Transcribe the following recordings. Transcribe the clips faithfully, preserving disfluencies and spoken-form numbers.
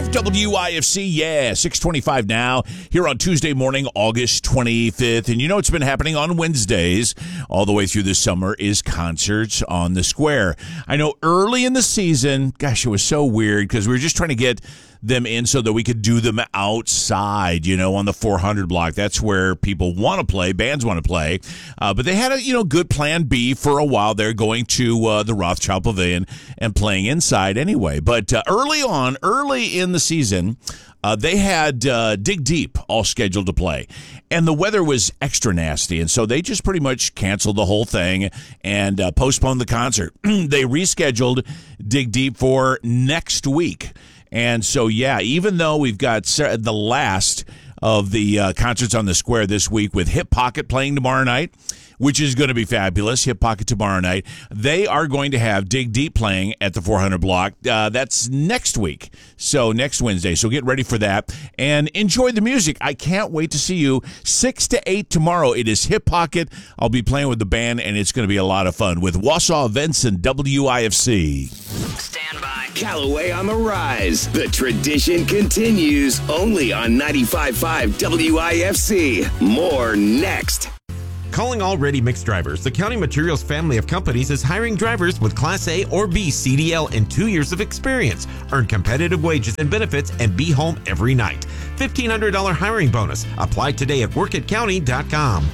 twenty-five W I F C, yeah, six twenty-five now, here on Tuesday morning, August twenty-fifth. And you know what's been happening on Wednesdays all the way through this summer is concerts on the square. I know early in the season, gosh, it was so weird because we were just trying to get them in so that we could do them outside, you know, on the four hundred block. That's where people want to play, bands want to play. Uh, but they had a, you know, good plan B for a while. They're going to uh, the Rothschild Pavilion and playing inside anyway. But uh, early on, early in the season, uh, they had uh, Dig Deep all scheduled to play. And the weather was extra nasty. And so they just pretty much canceled the whole thing and uh, postponed the concert. They rescheduled Dig Deep for next week. And so, yeah, even though we've got the last of the uh, concerts on the square this week with Hip Pocket playing tomorrow night, which is going to be fabulous, Hip Pocket tomorrow night, they are going to have Dig Deep playing at the four hundred block. Uh, that's next week, so next Wednesday. So get ready for that and enjoy the music. I can't wait to see you six to eight tomorrow. It is Hip Pocket. I'll be playing with the band, and it's going to be a lot of fun with Wausau Events and W I F C. Stand by. Callaway on the rise. The tradition continues only on ninety-five point five W I F C. More next. Calling all ready mix drivers, the County Materials family of companies is hiring drivers with Class A or B C D L and two years of experience. Earn competitive wages and benefits and be home every night. fifteen hundred dollars hiring bonus. Apply today at work at county dot com.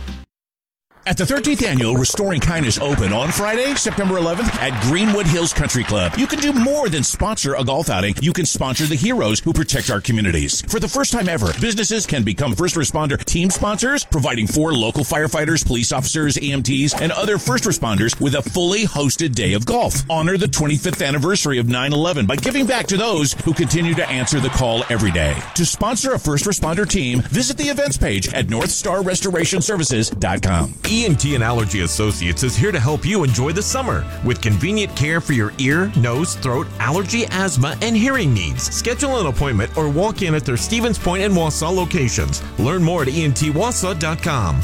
At the thirteenth Annual Restoring Kindness Open on Friday, September eleventh at Greenwood Hills Country Club, you can do more than sponsor a golf outing. You can sponsor the heroes who protect our communities. For the first time ever, businesses can become first responder team sponsors, providing for local firefighters, police officers, E M Ts, and other first responders with a fully hosted day of golf. Honor the twenty-fifth anniversary of nine eleven by giving back to those who continue to answer the call every day. To sponsor a first responder team, visit the events page at north star restoration services dot com. E N T and Allergy Associates is here to help you enjoy the summer with convenient care for your ear, nose, throat, allergy, asthma, and hearing needs. Schedule an appointment or walk in at their Stevens Point and Wausau locations. Learn more at E N T wausau dot com.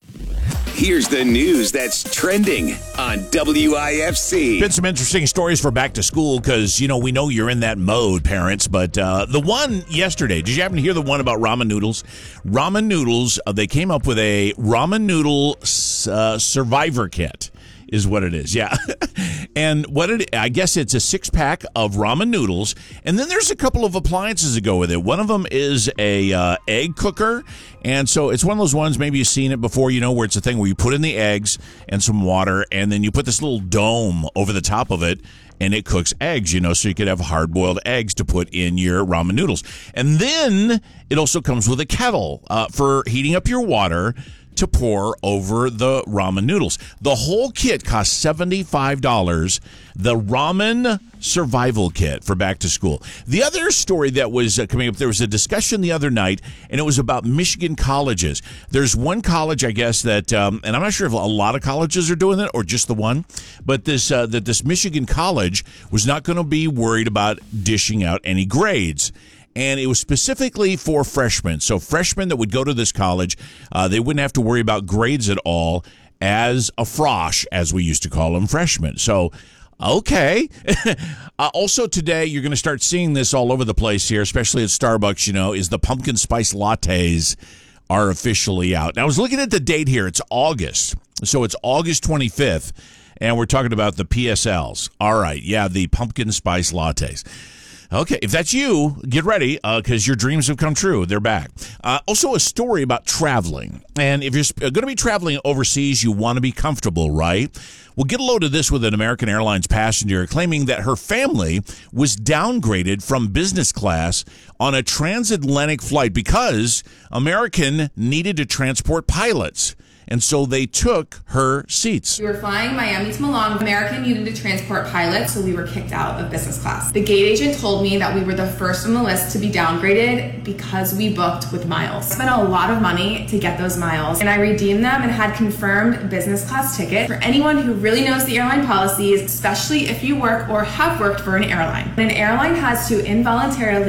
Here's the news that's trending on W I F C. Been some interesting stories for back to school because, you know, we know you're in that mode, parents. But uh, the one yesterday, did you happen to hear the one about ramen noodles? Ramen noodles, uh, they came up with a ramen noodle uh, survivor kit. Is what it is, yeah. And what it, I guess it's a six pack of ramen noodles, and then there's a couple of appliances that go with it. One of them is a uh, egg cooker, and so it's one of those ones. Maybe you've seen it before, you know, where it's a thing where you put in the eggs and some water, and then you put this little dome over the top of it, and it cooks eggs, you know, so you could have hard-boiled eggs to put in your ramen noodles. And then it also comes with a kettle uh, for heating up your water to pour over the ramen noodles. The whole kit costs seventy-five dollars, the ramen survival kit for back to school. The other story that was uh, coming up, there was a discussion the other night, and it was about Michigan colleges. There's one college, I guess, that, um, and I'm not sure if a lot of colleges are doing it or just the one, but this uh, that this Michigan college was not going to be worried about dishing out any grades. And it was specifically for freshmen. So freshmen that would go to this college, uh, they wouldn't have to worry about grades at all as a frosh, as we used to call them, freshmen. So, okay. uh, also today, you're going to start seeing this all over the place here, especially at Starbucks, you know, is the pumpkin spice lattes are officially out. Now, I was looking at the date here. It's August. So it's August twenty-fifth, and we're talking about the P S Ls. All right. Yeah, the pumpkin spice lattes. Okay, if that's you, get ready because uh, your dreams have come true. They're back. Uh, also, a story about traveling. And if you're going to be traveling overseas, you want to be comfortable, right? Well, get a load of this with an American Airlines passenger claiming that her family was downgraded from business class on a transatlantic flight because American needed to transport pilots. And so they took her seats. We were flying Miami to Milan. American needed to transport pilots, so we were kicked out of business class. The gate agent told me that we were the first on the list to be downgraded because we booked with miles. I spent a lot of money to get those miles, and I redeemed them and had confirmed business class ticket. For anyone who really knows the airline policies, especially if you work or have worked for an airline, an airline has to involuntarily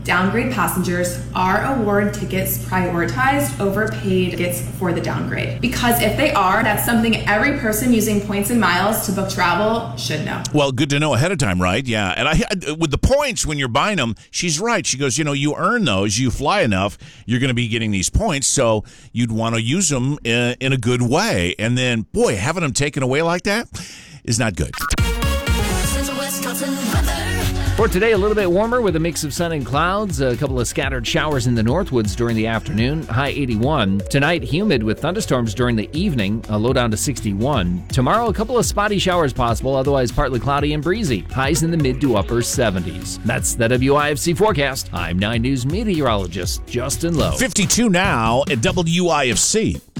downgrade passengers, are award tickets prioritized over paid tickets for the downgrade? Because if they are, that's something every person using points and miles to book travel should know. Well, good to know ahead of time, right? Yeah. And I, with the points, when you're buying them, she's right. She goes, you know, you earn those, you fly enough, you're going to be getting these points, so you'd want to use them in, in a good way. And then, boy, having them taken away like that is not good. For today, a little bit warmer with a mix of sun and clouds, a couple of scattered showers in the Northwoods during the afternoon, high eighty-one. Tonight, humid with thunderstorms during the evening, a low down to sixty-one. Tomorrow, a couple of spotty showers possible, otherwise partly cloudy and breezy, highs in the mid to upper seventies. That's the W I F C forecast. I'm nine News meteorologist Justin Lowe. fifty-two now at W I F C.